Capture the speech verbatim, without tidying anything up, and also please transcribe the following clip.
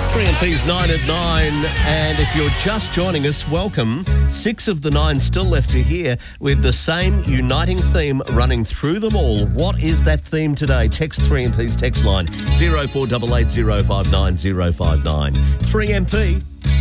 three M P's nine at nine, and if you're just joining us, welcome. Six of the nine still left to hear with the same uniting theme running through them all. What is that theme today? Text three M P's text line zero four eight eight zero five nine zero five nine. three M P